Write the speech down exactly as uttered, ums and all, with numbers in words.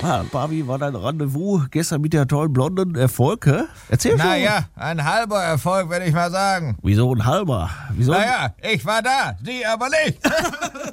Ja, Barbie, war dein Rendezvous gestern mit der tollen blonden Erfolg, hä? Erzähl schon. Naja, ein halber Erfolg, würde ich mal sagen. Wieso ein halber? Wieso? Naja, ich war da, sie aber nicht.